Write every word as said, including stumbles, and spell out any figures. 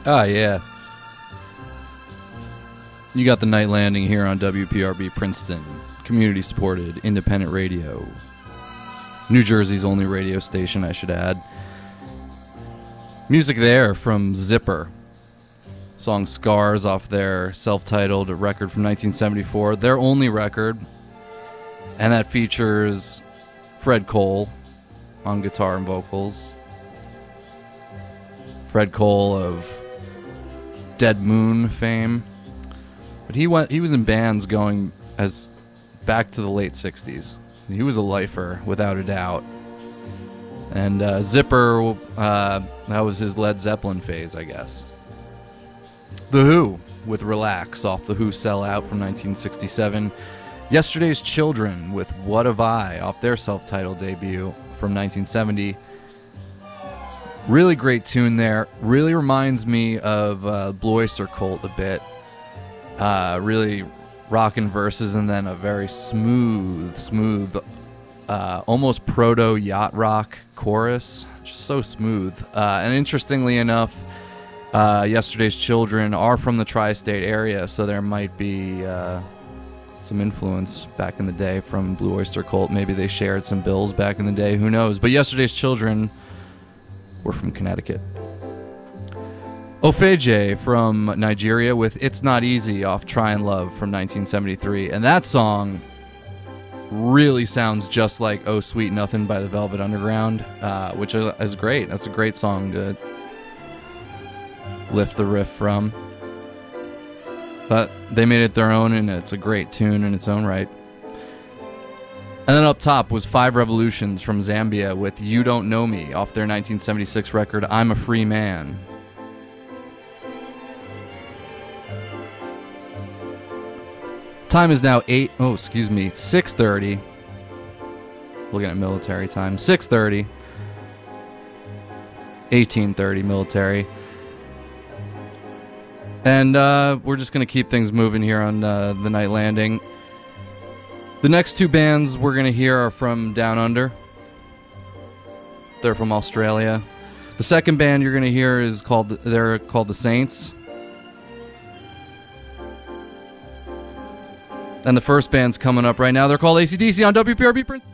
Oh, yeah. You got the Night Landing here on W P R B Princeton, community-supported, independent radio. New Jersey's only radio station, I should add. Music there from Zipper. Song Scars off their self-titled record from nineteen seventy-four. Their only record. And that features Fred Cole on guitar and vocals. Fred Cole of Dead Moon fame. But he went he was in bands going as back to the late sixties. He was a lifer, without a doubt. And uh, Zipper, uh, that was his Led Zeppelin phase, I guess. The Who, with Relax, off the Who Sellout from nineteen sixty-seven. Yesterday's Children, with What Have I, off their self-titled debut from nineteen seventy. Really great tune there. Really reminds me of uh, Blue Oyster Cult a bit. Uh, really rockin' verses and then a very smooth, smooth, uh, almost proto-yacht rock chorus. Just so smooth. Uh, and interestingly enough, uh, Yesterday's Children are from the tri-state area, so there might be uh, some influence back in the day from Blue Oyster Cult. Maybe they shared some bills back in the day. Who knows? But Yesterday's Children were from Connecticut. Ofeje from Nigeria with It's Not Easy off Try and Love from nineteen seventy-three. And that song really sounds just like Oh Sweet Nothing by the Velvet Underground, uh, which is great. That's a great song to lift the riff from. But they made it their own, and it's a great tune in its own right. And then up top was Five Revolutions from Zambia with You Don't Know Me off their nineteen seventy-six record I'm a Free Man. Time is now eight, oh, excuse me, six thirty. Looking at military time. six thirty. eighteen thirty military. And uh, we're just going to keep things moving here on uh, the Night Landing. The next two bands we're going to hear are from Down Under. They're from Australia. The second band you're going to hear is called, they're called The Saints. And the first band's coming up right now. They're called A C D C on W P R B Prince.